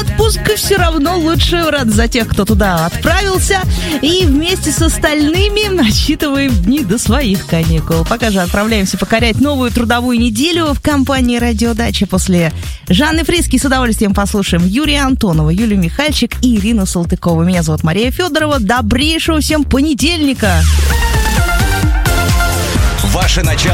отпуск все равно лучше рад за тех, кто туда отправился. И вместе с остальными отсчитываем дни до своих каникул. Пока же отправляемся покорять новую трудовую неделю в компании «Радиодача». После Жанны Фриске с удовольствием послушаем Юрия Антонова, Юлию Михальчик и Ирину Салтыкову. Меня зовут Мария Федорова. Добрейшего всем понедельника! Ваше начало